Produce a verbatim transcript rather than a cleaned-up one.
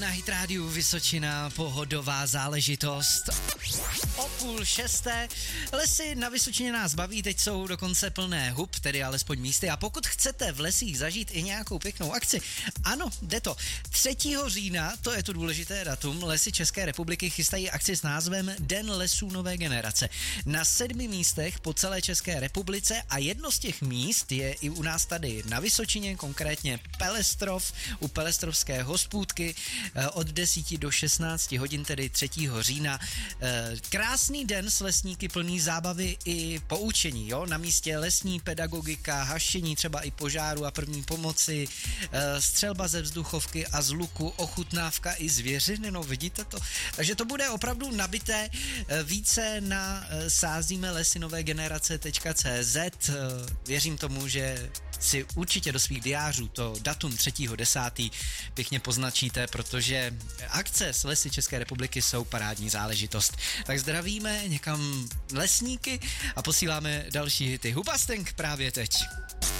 na Hit Rádiu Vysočina, pohodová záležitost. O půl šesté. Lesy na Vysočině nás baví, teď jsou dokonce plné hub, tedy alespoň místy. A pokud chcete v lesích zažít i nějakou pěknou akci, ano, jde to. třetího října, to je to důležité datum, Lesy České republiky chystají akci s názvem Den lesů nové generace. Na sedmi místech po celé České republice a jedno z těch míst je i u nás tady na Vysočině, konkrétně Pelestrov, u Pelestrovské hospůdky od deseti do šestnácti hodin, tedy třetího října. Krásný den s lesníky plný zábavy i poučení, jo? Na místě lesní pedagogika, haštění třeba i požáru a první pomoci, střelba ze vzduchovky a z luku, ochutnávka i zvěřiny, no vidíte to? Takže to bude opravdu nabité. Více na sázíme lesy nové generace tečka cé zet. Věřím tomu, že si určitě do svých diářů to datum třetího desátého pěkně poznačíte, protože akce s Lesy České republiky jsou parádní záležitost. Tak zdravíme někam lesníky a posíláme další hity. Hubastenk právě teď.